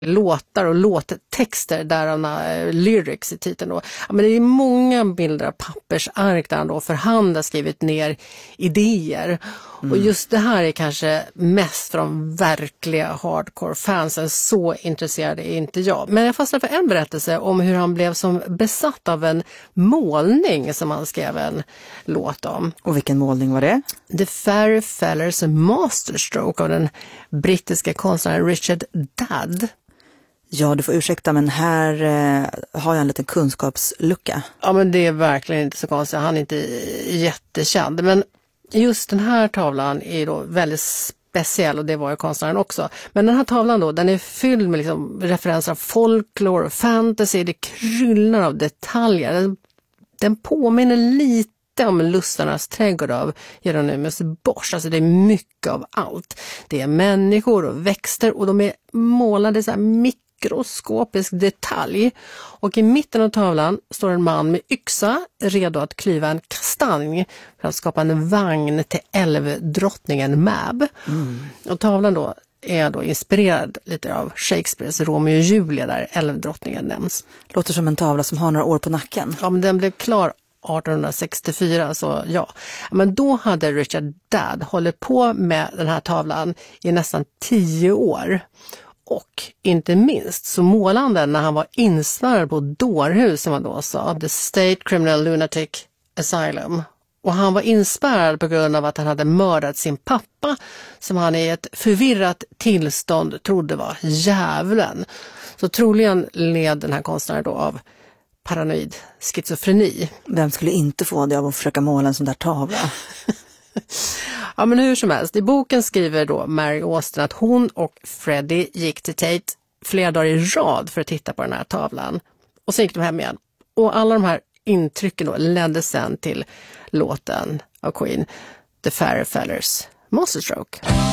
låtar och låttexter där han har lyrics i titeln då. Ja, men det är många bilder av pappersark där han då för hand har skrivit ner idéer. Och just det här är kanske mest för de verkliga hardcore-fansen. Så intresserad är inte jag. Men jag fastnade för en berättelse om hur han blev som besatt av en målning som han skrev en låt om. Och vilken målning var det? The Fairy Fellers Masterstroke av den brittiska konstnären Richard Dadd. Ja, du får ursäkta, men här har jag en liten kunskapslucka. Ja, men det är verkligen inte så konstigt. Han är inte jättekänd. Men just den här tavlan är då väldigt speciell, och det var ju konstnären också. Men den här tavlan då, den är fylld med liksom referenser av folklore och fantasy. Det kryllar av detaljer. Den påminner lite om Lustarnas trädgård av Hieronymus Bosch. Alltså det är mycket av allt. Det är människor och växter, och de är målade så här mikroskopisk detalj. Och i mitten av tavlan står en man med yxa redo att klyva en kastanj för att skapa en vagn till älvdrottningen Mab. Och tavlan då är då inspirerad lite av Shakespeares Romeo och Julia där älvdrottningen nämns. Låter som en tavla som har några år på nacken. Ja, men den blev klar 1864, så ja. Men då hade Richard Dadd hållit på med den här tavlan i nästan 10 år. Och inte minst så målade han den när han var inspärrad på dårhus, som man då sa, The State Criminal Lunatic Asylum. Och han var inspärrad på grund av att han hade mördat sin pappa, som han i ett förvirrat tillstånd trodde var djävulen. Så troligen led den här konstnären då av paranoid schizofreni. Vem skulle inte få det av att försöka måla en sån där tavla? Ja, men hur som helst. I boken skriver då Mary Austin att hon och Freddie gick till Tate flera dagar i rad för att titta på den här tavlan. Och sen gick de hem igen. Och alla de här intrycken då ledde sen till låten av Queen, The Fairy Fellers Masterstroke.